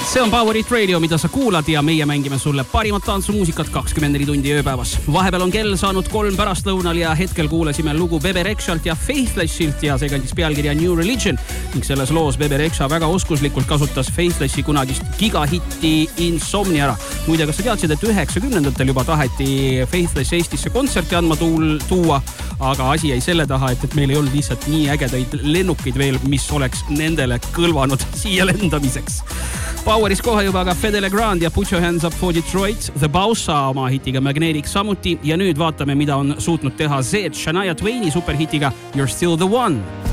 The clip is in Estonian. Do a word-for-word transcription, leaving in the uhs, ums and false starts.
See on Power Hit Radio, mida sa kuulad ja meie mängime sulle parimat tantsumuusikat kakskümmend neli tundi ööpäevas. Vahepeal on kell saanud kolm pärastlõunal ja hetkel kuulasime lugu Bebe Rexhalt ja Faithlessilt ja see kandis pealkirja New Religion ning selles loos Bebe Rexha väga oskuslikult kasutas Faithlessi kunagist gigahitti Insomnia ära. Muide, kas sa teadsid, et üheksakümnendatel juba taheti Faithless Eestisse kontserti andma tuul, tuua, aga asi jäi selle taha, et, et meil ei olnud lihtsalt nii ägedaid lennukeid veel, mis oleks nendele kõlvanud siia lendamiseks. Poweris kohe juba ka Fedele Grand ja Put Your Hands Up for Detroit, The Bausa oma hitiga Magnetic samuti ja nüüd vaatame, mida on suutnud teha Zed Shania Twaini superhitiga You're Still the One.